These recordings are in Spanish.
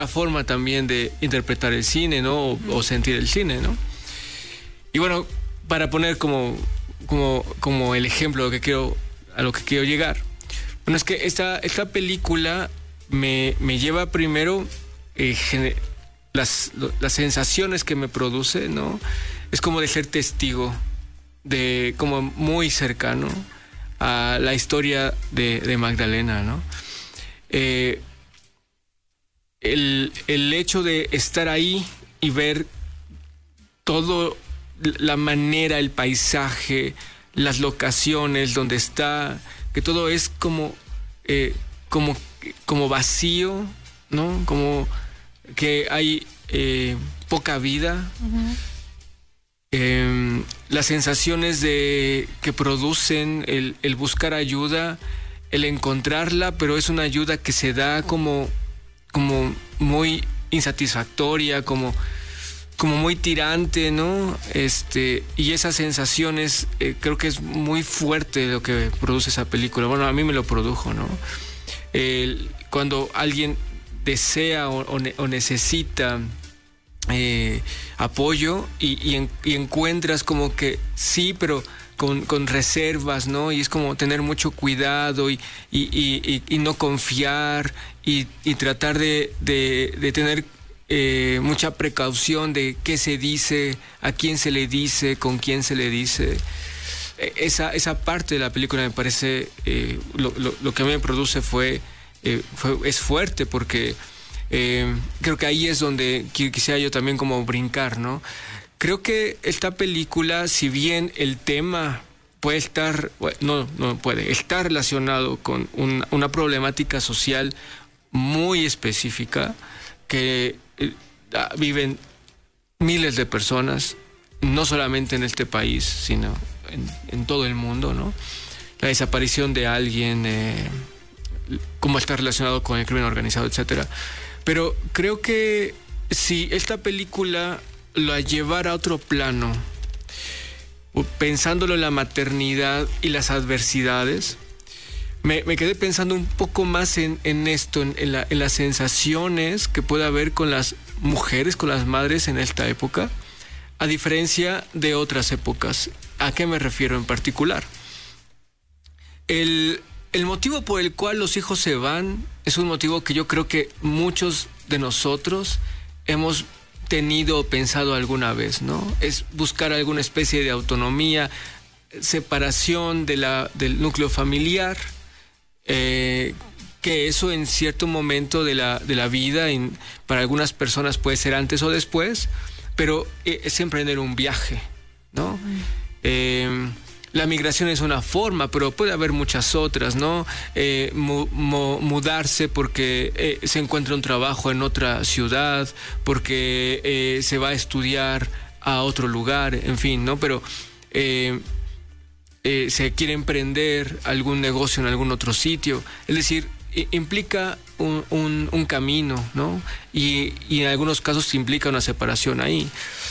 la forma también de interpretar el cine, ¿no? O sentir el cine, ¿no? Y bueno, para poner como el ejemplo a lo que quiero llegar. Bueno, es que esta película me lleva primero las sensaciones que me produce, ¿no? Es como de ser testigo, de como muy cercano a la historia de Magdalena, ¿no? El hecho de estar ahí y ver todo, la manera, el paisaje, las locaciones donde está, que todo es como vacío, ¿no? Como que hay poca vida. Uh-huh. Las sensaciones que producen el buscar ayuda, el encontrarla, pero es una ayuda que se da como muy insatisfactoria, como muy tirante, ¿no? Y esas sensaciones, creo que es muy fuerte lo que produce esa película. Bueno, a mí me lo produjo, ¿no? Cuando alguien desea o necesita apoyo y encuentras como que sí, pero con reservas, ¿no? Y es como tener mucho cuidado y no confiar y tratar de tener mucha precaución de qué se dice, a quién se le dice, con quién se le dice. Esa parte de la película me parece, lo que a mí me produce es fuerte, porque creo que ahí es donde quisiera yo también como brincar, ¿no? Creo que esta película, si bien el tema puede estar, está relacionado con una problemática social muy específica que viven miles de personas, no solamente en este país, sino en todo el mundo, ¿no? La desaparición de alguien, cómo está relacionado con el crimen organizado, etcétera. Pero creo que si esta película la llevara a otro plano, pensándolo en la maternidad y las adversidades, me quedé pensando un poco más en esto, en las sensaciones que puede haber con las mujeres, con las madres en esta época, a diferencia de otras épocas. ¿A qué me refiero en particular? El motivo por el cual los hijos se van es un motivo que yo creo que muchos de nosotros hemos tenido o pensado alguna vez, ¿no? Es buscar alguna especie de autonomía, separación del núcleo familiar, que eso en cierto momento de la vida, para algunas personas puede ser antes o después, pero es emprender un viaje, ¿no? La migración es una forma, pero puede haber muchas otras, ¿no? Mudarse porque se encuentra un trabajo en otra ciudad, porque se va a estudiar a otro lugar, en fin, ¿no? Pero se quiere emprender algún negocio en algún otro sitio. Es decir, implica un camino, ¿no? Y en algunos casos implica una separación ahí.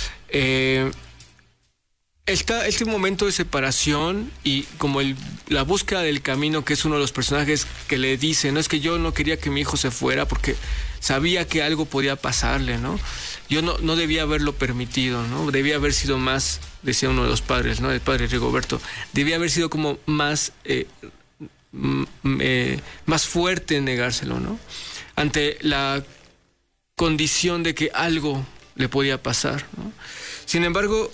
Este momento de separación y como la búsqueda del camino, que es uno de los personajes que le dice, no, es que yo no quería que mi hijo se fuera porque sabía que algo podía pasarle, ¿no? Yo no debía haberlo permitido, ¿no? Debía haber sido más, decía uno de los padres, ¿no? El padre Rigoberto, debía haber sido como más fuerte en negárselo, ¿no? Ante la condición de que algo le podía pasar, ¿no? Sin embargo,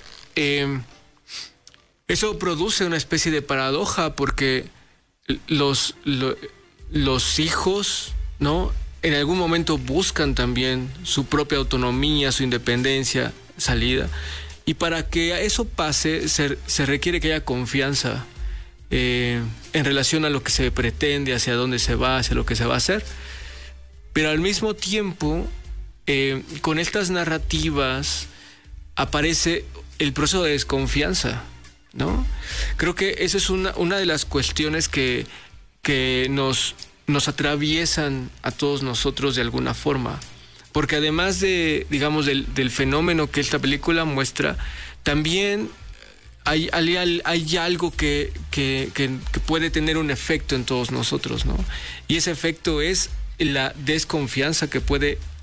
eso produce una especie de paradoja, porque los hijos, ¿no? En algún momento buscan también su propia autonomía, su independencia, salida. Y para que eso pase, se requiere que haya confianza en relación a lo que se pretende, hacia dónde se va, hacia lo que se va a hacer. Pero al mismo tiempo, con estas narrativas aparece el proceso de desconfianza, ¿no? Creo que esa es una de las cuestiones que nos atraviesan a todos nosotros de alguna forma, porque además de, digamos, del fenómeno que esta película muestra, también hay algo que puede tener un efecto en todos nosotros, ¿no? Y ese efecto es la desconfianza que puede